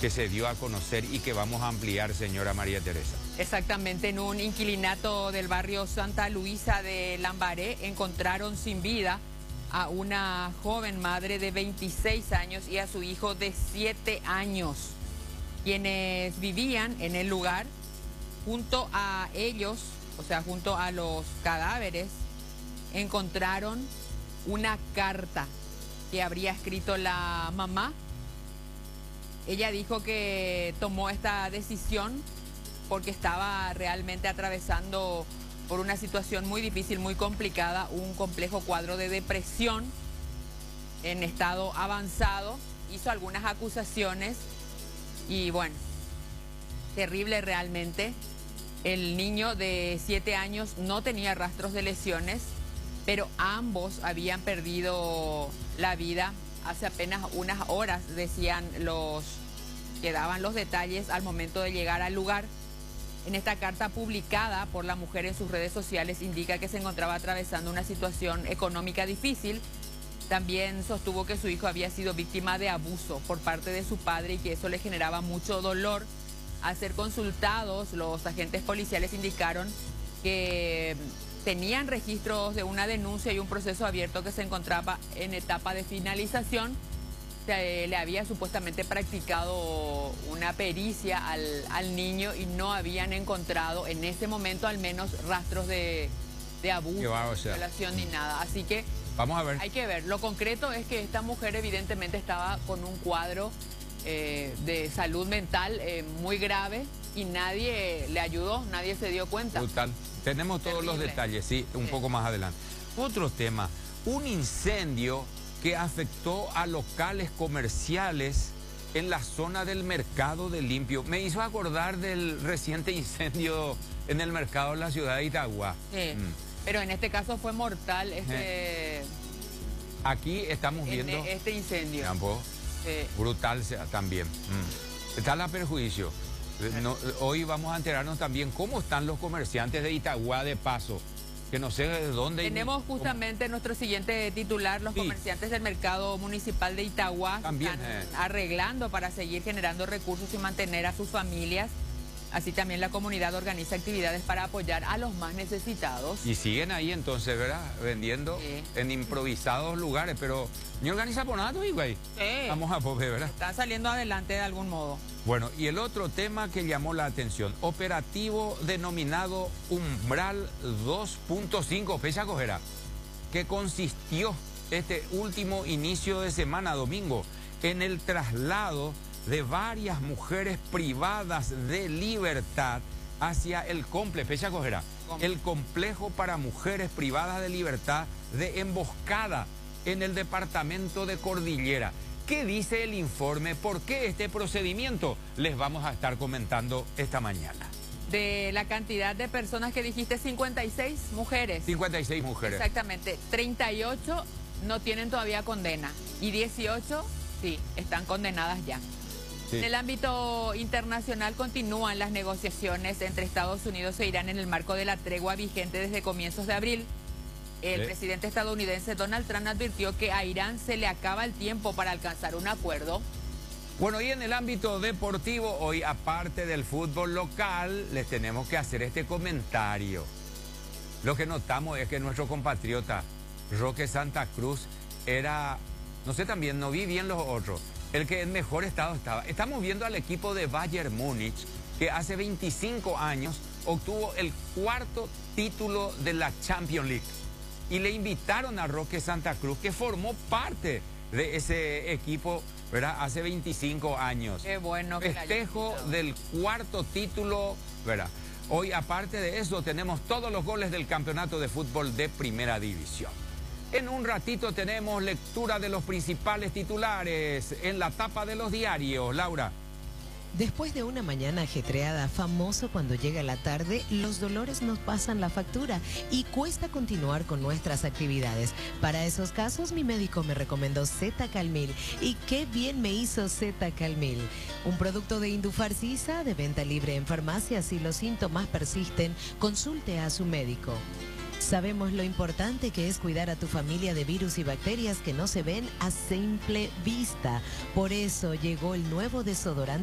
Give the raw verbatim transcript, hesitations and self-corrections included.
que se dio a conocer y que vamos a ampliar, señora María Teresa. Exactamente, en un inquilinato del barrio Santa Luisa de Lambaré encontraron sin vida a una joven madre de veintiséis años y a su hijo de siete años, quienes vivían en el lugar. Junto a ellos, o sea, junto a los cadáveres, encontraron una carta que habría escrito la mamá. Ella dijo que tomó esta decisión porque estaba realmente atravesando por una situación muy difícil, muy complicada, un complejo cuadro de depresión en estado avanzado. Hizo algunas acusaciones y bueno, terrible realmente. El niño de siete años no tenía rastros de lesiones, pero ambos habían perdido la vida hace apenas unas horas, decían los que daban los detalles al momento de llegar al lugar. En esta carta publicada por la mujer en sus redes sociales indica que se encontraba atravesando una situación económica difícil. También sostuvo que su hijo había sido víctima de abuso por parte de su padre y que eso le generaba mucho dolor. Al ser consultados, los agentes policiales indicaron que tenían registros de una denuncia y un proceso abierto que se encontraba en etapa de finalización. Se le había supuestamente practicado una pericia al, al niño y no habían encontrado en ese momento al menos rastros de, de abuso, va, o sea, violación ni nada. Así que vamos a ver. Hay que ver. Lo concreto es que esta mujer evidentemente estaba con un cuadro eh, de salud mental eh, muy grave y nadie le ayudó, nadie se dio cuenta. Brutal. Tenemos todos Terrible. los detalles, sí, un Sí. poco más adelante. Otro tema, un incendio que afectó a locales comerciales en la zona del mercado de Limpio. Me hizo acordar del reciente incendio en el mercado de la ciudad de Itagua. Sí. Mm. Pero en este caso fue mortal este, Aquí estamos en viendo... este incendio. Campo, Sí. brutal sea también. Mm. Está la perjuicio. No, hoy vamos a enterarnos también cómo están los comerciantes de Itagua de paso, que no sé de dónde... Tenemos justamente nuestro siguiente titular, los Sí. comerciantes del mercado municipal de Itagua También, están eh. arreglando para seguir generando recursos y mantener a sus familias. Así también la comunidad organiza actividades para apoyar a los más necesitados. Y siguen ahí entonces, ¿verdad? Vendiendo Sí. en improvisados lugares, pero ni organiza por nada, güey. Sí. Vamos a poder, ¿verdad? Están saliendo adelante de algún modo. Bueno, y el otro tema que llamó la atención, operativo denominado Umbral dos punto cinco, fecha cojera, que consistió este último inicio de semana, domingo, en el traslado de varias mujeres privadas de libertad hacia el comple, fecha cojera, el complejo para mujeres privadas de libertad de Emboscada en el departamento de Cordillera. ¿Qué dice el informe? ¿Por qué este procedimiento? Les vamos a estar comentando esta mañana. De la cantidad de personas que dijiste, cincuenta y seis mujeres. cincuenta y seis mujeres. Exactamente. treinta y ocho no tienen todavía condena. Y dieciocho, sí, están condenadas ya. Sí. En el ámbito internacional continúan las negociaciones entre Estados Unidos e Irán en el marco de la tregua vigente desde comienzos de abril. El Sí. presidente estadounidense Donald Trump advirtió que a Irán se le acaba el tiempo para alcanzar un acuerdo. Bueno, y en el ámbito deportivo, hoy aparte del fútbol local, les tenemos que hacer este comentario. Lo que notamos es que nuestro compatriota Roque Santa Cruz era, no sé también, no vi bien los otros, el que en mejor estado estaba. Estamos viendo al equipo de Bayern Múnich, que hace veinticinco años obtuvo el cuarto título de la Champions League. Y le invitaron a Roque Santa Cruz, que formó parte de ese equipo, ¿verdad? Hace veinticinco años. Qué bueno que le hayan Festejo invitado. del cuarto título, ¿verdad? Hoy, aparte de eso, tenemos todos los goles del campeonato de fútbol de Primera División. En un ratito tenemos lectura de los principales titulares en la tapa de los diarios. Laura. Después de una mañana ajetreada, famoso cuando llega la tarde, los dolores nos pasan la factura y cuesta continuar con nuestras actividades. Para esos casos, mi médico me recomendó Z-Calmil y qué bien me hizo Z-Calmil. Un producto de Indufarcisa de venta libre en farmacias. Si los síntomas persisten, consulte a su médico. Sabemos lo importante que es cuidar a tu familia de virus y bacterias que no se ven a simple vista. Por eso llegó el nuevo desodorante